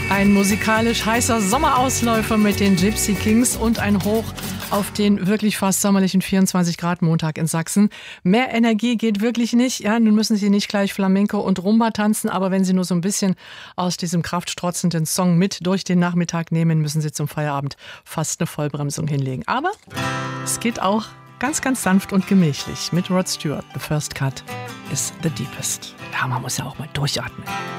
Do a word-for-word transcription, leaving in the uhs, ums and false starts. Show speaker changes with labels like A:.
A: Ein musikalisch heißer Sommerausläufer mit den Gypsy Kings und ein Hoch auf den wirklich fast sommerlichen vierundzwanzig Grad Montag in Sachsen. Mehr Energie geht wirklich nicht. Ja, nun müssen Sie nicht gleich Flamenco und Rumba tanzen, aber wenn Sie nur so ein bisschen aus diesem kraftstrotzenden Song mit durch den Nachmittag nehmen, müssen Sie zum Feierabend fast eine Vollbremsung hinlegen. Aber es geht auch ganz, ganz sanft und gemächlich mit Rod Stewart. The first cut is the deepest. Ja, man muss ja auch mal durchatmen.